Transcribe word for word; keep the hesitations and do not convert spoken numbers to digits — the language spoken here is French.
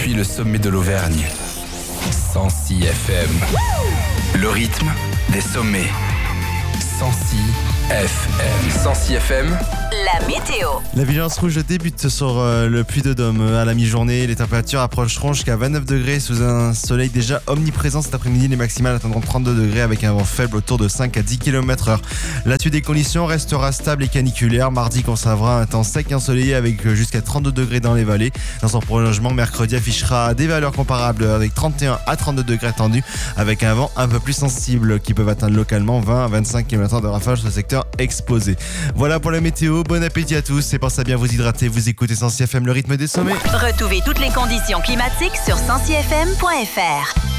depuis le sommet de l'Auvergne. cent six F M. Le rythme des sommets. cent six F M. cent six F M. La météo. La vigilance rouge débute sur euh, le Puy-de-Dôme à la mi-journée. Les températures approcheront jusqu'à vingt-neuf degrés sous un soleil déjà omniprésent cet après-midi. Les maximales atteindront trente-deux degrés avec un vent faible autour de cinq à dix kilomètres heure. La suite des conditions restera stable et caniculaire. Mardi conservera un temps sec et ensoleillé avec jusqu'à trente-deux degrés dans les vallées. Dans son prolongement, mercredi affichera des valeurs comparables avec trente et un à trente-deux degrés attendus avec un vent un peu plus sensible qui peuvent atteindre localement vingt à vingt-cinq kilomètres heure de rafale sur le secteur exposé. Voilà pour la météo. Bon appétit à tous et pensez à bien vous hydrater. Vous écoutez cent six F M, le rythme des sommets. Retrouvez toutes les conditions climatiques sur cent six F M point F R.